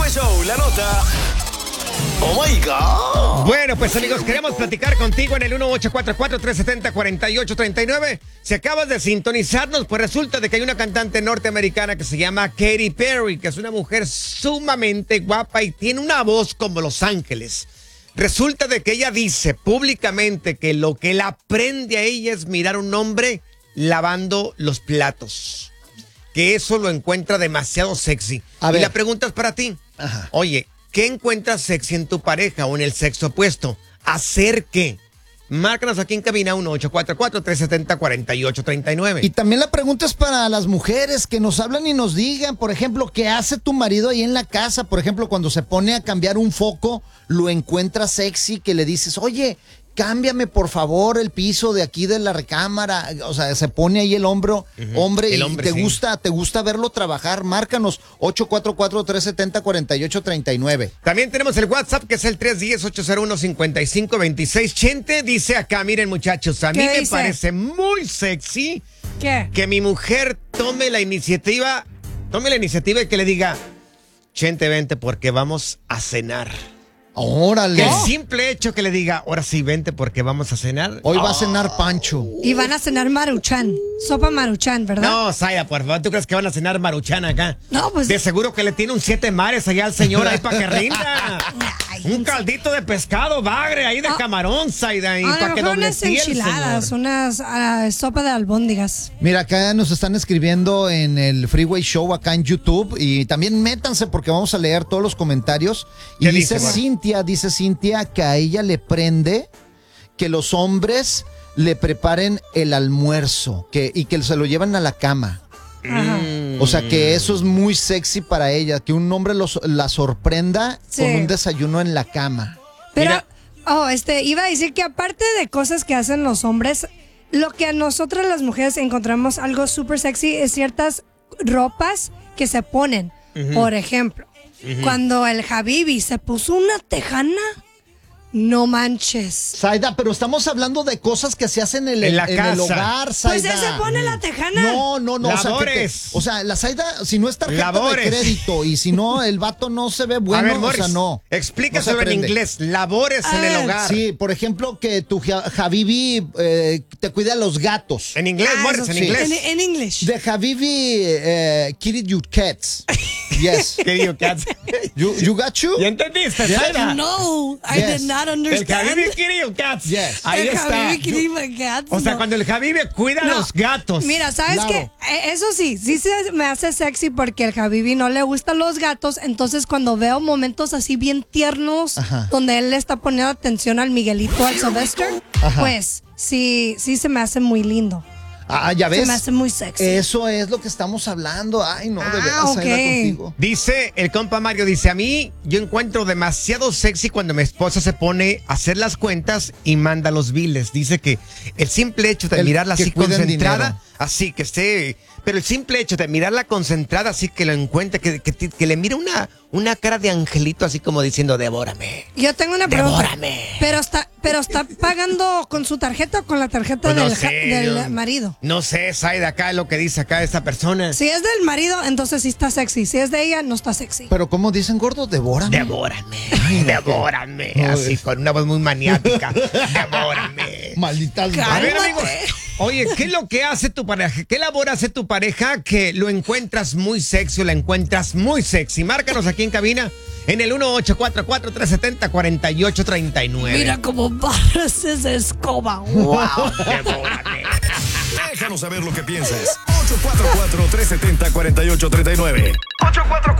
Freeway Show, la nota. Oh my God. Bueno, pues amigos, queremos platicar contigo en el 1844-370-4839. Si acabas de sintonizarnos, pues resulta de que hay una cantante norteamericana que se llama Katy Perry, que es una mujer sumamente guapa y tiene una voz como Los Ángeles. Resulta de que ella dice públicamente que lo que la prende a ella es mirar a un hombre lavando los platos. Que eso lo encuentra demasiado sexy. Y la pregunta es para ti. Ajá. Oye, ¿qué encuentras sexy en tu pareja o en el sexo opuesto? ¿Hacer qué? Márcanos aquí en cabina 1844-370-4839. Y también la pregunta es para las mujeres que nos hablan y nos digan, por ejemplo, ¿qué hace tu marido ahí en la casa? Por ejemplo, cuando se pone a cambiar un foco, lo encuentras sexy, que le dices, oye, cámbiame por favor el piso de aquí de la recámara. O sea, se pone ahí el hombre El y hombre, te sí. te gusta verlo trabajar. Márcanos 844-370-4839. También tenemos el WhatsApp que es el 310-801-5526. Chente dice acá, miren muchachos, a mí ¿Qué me dice? parece muy sexy ¿Qué? que mi mujer tome la iniciativa y que le diga, Chente, vente porque vamos a cenar. Órale. Que el simple hecho que le diga, ahora sí, vente porque vamos a cenar. Hoy va a cenar Pancho. Y van a cenar maruchan. Sopa maruchan, ¿verdad? No, Zaida, por favor, ¿tú crees que van a cenar maruchan acá? No, pues. De seguro que le tiene un 7 mares allá al señor ahí para que rinda. Ay, Un caldito de pescado bagre ahí de camarón, Zaida, y A para lo que mejor unas dobletee el enchiladas, señor. unas sopa de albóndigas. Mira, acá nos están escribiendo en el Freeway Show acá en YouTube y también métanse porque vamos a leer todos los comentarios. Y ¿Qué dice dice, Cintia que a ella le prende que los hombres le preparen el almuerzo y que se lo llevan a la cama. Ajá. O sea que eso es muy sexy para ella, que un hombre la sorprenda Sí. con un desayuno en la cama. Pero, Mira. iba a decir que aparte de cosas que hacen los hombres, lo que a nosotras las mujeres encontramos algo súper sexy es ciertas ropas que se ponen. Por ejemplo, cuando el Habibi se puso una tejana, no manches. Zaida, pero estamos hablando de cosas que se hacen en En la el casa. hogar, Zaida. Pues él se pone la tejana. No. Labores. O sea, la Zaida, si no es tarjeta Labores. de crédito y si no, el vato no se ve bueno, a ver, o Morris, sea, no. explícaselo No se en aprende. inglés. Labores en el Ah, hogar. Sí, por ejemplo, que tu Habibi te cuida a los gatos. En inglés, Ah, Morris, eso en sí. inglés. En English. The Habibi kitty your cats. Yes. ¿Qué digo, Cats? You got you? ¿Ya entendiste, Zaida? No, I Yes. did not El understand. Habibi quiere Cats. Yes. Ahí El está. Habibi quiere cats, O sea, no. cuando el Habibi cuida a No. los gatos. Mira, ¿sabes Claro. qué? Eso sí se me hace sexy porque el Habibi no le gustan los gatos, entonces cuando veo momentos así bien tiernos, Ajá. donde él le está poniendo atención al Miguelito, al Sylvester, Ajá. pues sí se me hace muy lindo. Ah, ya ves. Se me hace muy sexy. Eso es lo que estamos hablando. Ay, no, de veras, ok. Zaida, contigo. Dice el compa Mario, dice, a mí yo encuentro demasiado sexy cuando mi esposa se pone a hacer las cuentas y manda los biles. Dice que el simple hecho de El mirarla que así cuiden concentrada, dinero. así que esté, pero el simple hecho de mirarla concentrada, así que lo encuentre, que le mire una cara de angelito así como diciendo, devórame. Yo tengo una pregunta. Devórame. Pero está pagando con su tarjeta o con la tarjeta Pues no del, sé, del yo- marido. No sé, Zaida, acá lo que dice acá esta persona. Si es del marido, entonces sí está sexy. Si es de ella, no está sexy. Pero como dicen gordo, devórame. Devórame, devórame, así con una voz muy maniática. Devórame. Malditas A ver, Cálmate. amigos, oye, ¿qué es lo que hace tu pareja? ¿Qué labor hace tu pareja que lo encuentras muy sexy o la encuentras muy sexy? Márcanos aquí en cabina en el 1844-370-4839. Mira cómo barras esa escoba. Wow. Devórame. Déjanos saber lo que piensas. 844-370-4839. 844